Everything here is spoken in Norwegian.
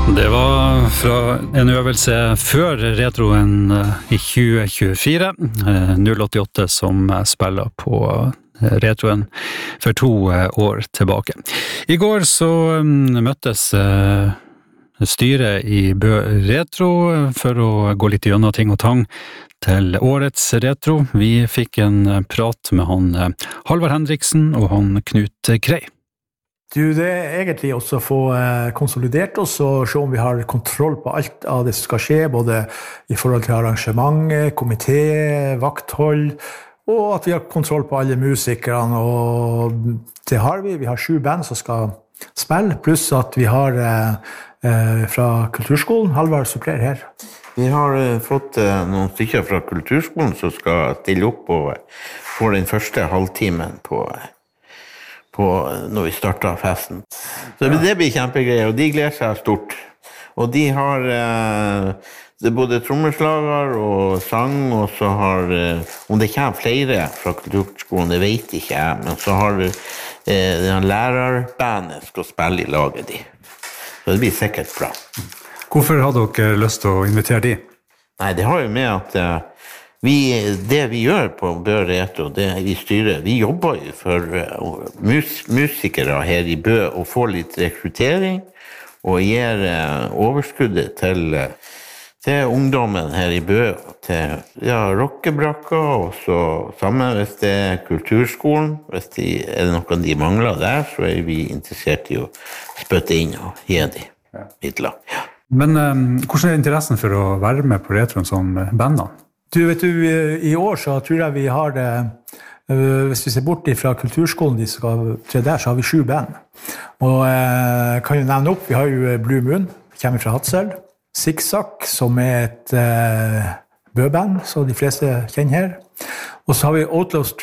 Det var fra en øvelse før retroen i 2024, 088 som spiller på retroen for 2 år tilbake. I går så møttes styret i Bø Retro for å gå litt gjennom ting og tang til årets retro. Vi fikk en prat med han Halvard Henriksen og han Knut Krei. Du, det egentlig også å få konsolidert oss og se om vi har kontroll på alt av det som skal skje, både i forhold til arrangement, komité, vakthold, og at vi har kontroll på alle musikerne, og det har vi. Vi har 7 band som skal spille, pluss at vi har fra Kulturskolen, Halvard supplerer her. Vi har fått noen stykker fra Kulturskolen som skal stille opp og få den første halvtimen på når vi starter festen. Så det blir kjempegreier, og de gleder seg stort. Og de har det er både trommeslager og sang, og så har, om det kommer flere fra Kulturskolen, det vet ikke jeg, men så har den lærerbandet skal spille i laget de. Så det blir sikkert bra. Hvorfor har dere lyst til å invitere de? Nei, det har jo med at det vi gjør på Bø Retro, det vi styrer, vi jobber jo for musikere her i Bø og får litt rekruttering og gir overskuddet til ungdommen her i Bø, til rockebrakka, og så sammen hvis det er Kulturskolen, hvis er det noe de mangler der, så er vi interessert i å spytte inn og gi de midler. Ja. Men hvordan er interessen for å være med på retroen som bandene? Du, vet du, i år så tror jeg vi har det, hvis vi ser bort fra Kulturskolen, de skal tre der, så har vi 7 band. Og kan jo nevne opp, vi har jo Blue Moon, kommer fra Hadsel, Zigzag, som er et Bø-band, så de fleste kjenner her. Og så har vi Outlaws